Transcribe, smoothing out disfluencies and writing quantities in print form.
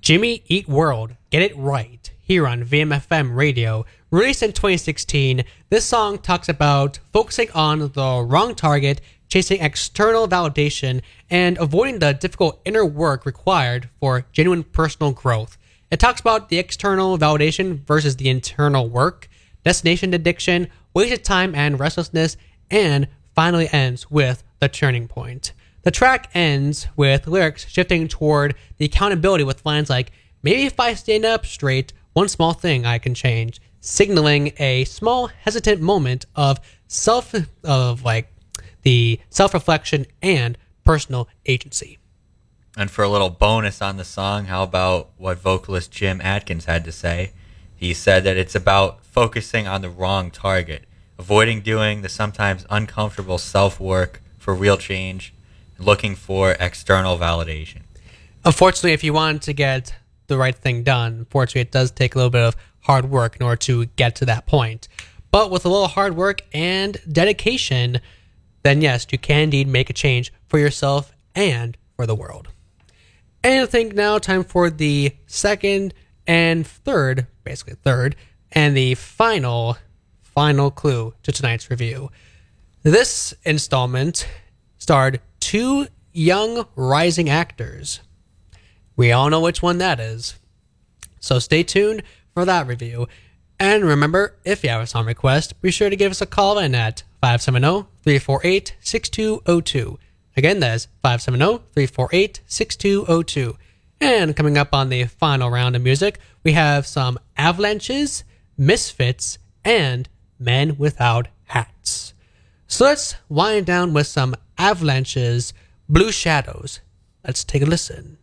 Jimmy Eat World, Get It Right, here on VMFM Radio. Released in 2016, this song talks about focusing on the wrong target, chasing external validation, and avoiding the difficult inner work required for genuine personal growth. It talks about the external validation versus the internal work, destination addiction, wasted time and restlessness, and finally ends with the turning point. The track ends with lyrics shifting toward the accountability with lines like, maybe if I stand up straight, one small thing I can change, signaling a small hesitant moment of the self-reflection and personal agency. And for a little bonus on the song, how about what vocalist Jim Adkins had to say? He said that it's about focusing on the wrong target, avoiding doing the sometimes uncomfortable self-work for real change, and looking for external validation. Unfortunately, if you want to get the right thing done, unfortunately, it does take a little bit of hard work in order to get to that point. But with a little hard work and dedication, then yes, you can indeed make a change for yourself and for the world. And I think now time for the third, and the final clue to tonight's review. This installment starred two young rising actors. We all know which one that is. So stay tuned for that review. And remember, if you have a song request, be sure to give us a call in at 570-348-6202. Again, that is 570-348-6202. And coming up on the final round of music, we have some Avalanches, Misfits, and Men Without Hats. So let's wind down with some Avalanches, Blue Shadows. Let's take a listen.